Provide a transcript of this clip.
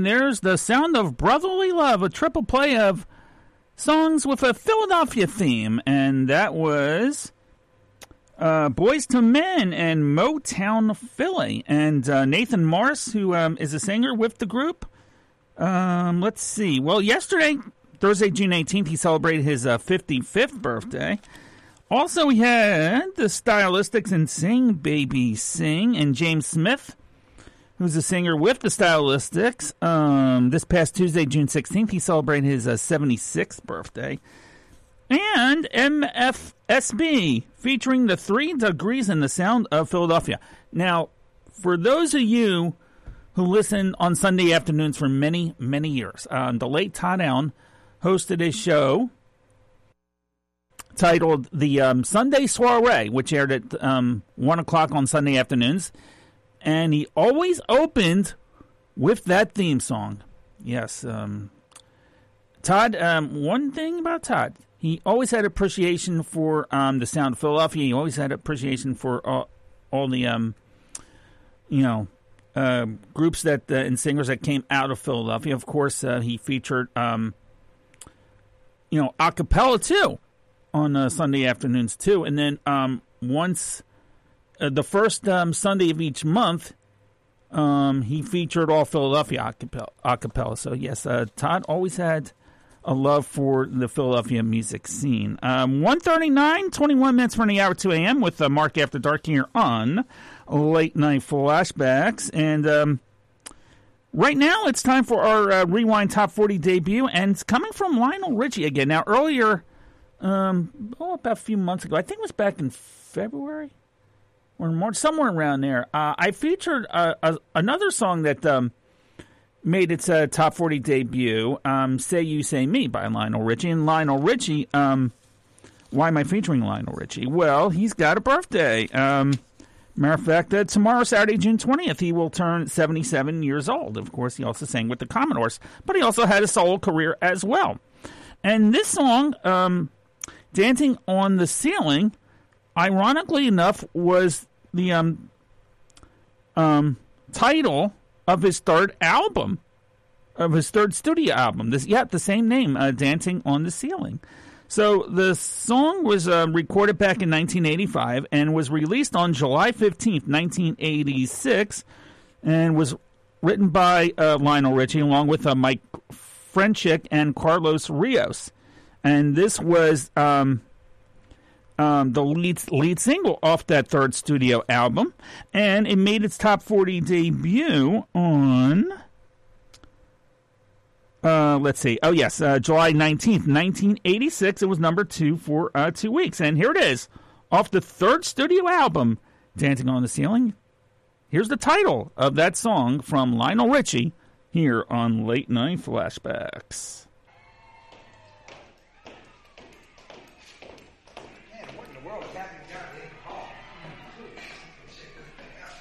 there's the sound of Brotherly Love, a triple play of songs with a Philadelphia theme. And that was Boyz II Men and Motown Philly. And Nathan Morris, who is a singer with the group. Let's see. Well, yesterday, Thursday, June 18th, he celebrated his 55th birthday. Also, we had the Stylistics and Sing Baby Sing, and James Smith, who's a singer with the Stylistics. This past Tuesday, June 16th, he celebrated his 76th birthday. And MFSB, featuring the 3 Degrees in the Sound of Philadelphia. Now, for those of you who listened on Sunday afternoons for many, many years, the late Todd Allen hosted a show titled the Sunday Soiree, which aired at 1 o'clock on Sunday afternoons. And he always opened with that theme song. Yes. Todd, one thing about Todd, he always had appreciation for the sound of Philadelphia. He always had appreciation for all the, groups that and singers that came out of Philadelphia. Of course, he featured, a cappella, too, on Sunday afternoons, too. And then once the first Sunday of each month, he featured all Philadelphia a cappella. So, yes, Todd always had a love for the Philadelphia music scene. 1:39, 21 minutes from the hour 2 a.m. with Mark After Dark here on Late Night Flashbacks. And right now it's time for our Rewind Top 40 debut, and it's coming from Lionel Richie again. Now, earlier, about a few months ago, I think it was back in February or March, somewhere around there, I featured another song that made its top 40 debut, Say You, Say Me by Lionel Richie. And Lionel Richie, why am I featuring Lionel Richie? Well, he's got a birthday. Matter of fact, tomorrow, Saturday, June 20th, he will turn 77 years old. Of course, he also sang with the Commodores, but he also had a solo career as well. And this song, Dancing on the Ceiling, ironically enough, was the title of his third album, of his third studio album. The same name, Dancing on the Ceiling. So the song was recorded back in 1985 and was released on July 15th, 1986, and was written by Lionel Richie along with Mike Frenchick and Carlos Rios. And this was the lead single off that third studio album, and it made its top 40 debut on, July 19th, 1986. It was number 2 for 2 weeks, and here it is, off the third studio album, Dancing on the Ceiling. Here's the title of that song from Lionel Richie here on Late Night Flashbacks.